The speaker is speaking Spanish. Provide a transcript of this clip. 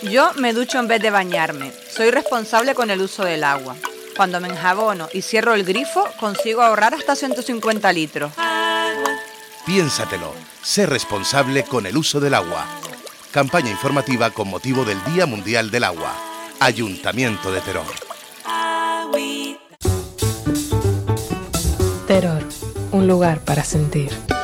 Yo me ducho en vez de bañarme. Soy responsable con el uso del agua. Cuando me enjabono y cierro el grifo, consigo ahorrar hasta 150 litros. Piénsatelo. Sé responsable con el uso del agua. Campaña informativa con motivo del Día Mundial del Agua. Ayuntamiento de Teror. Teror, un lugar para sentir.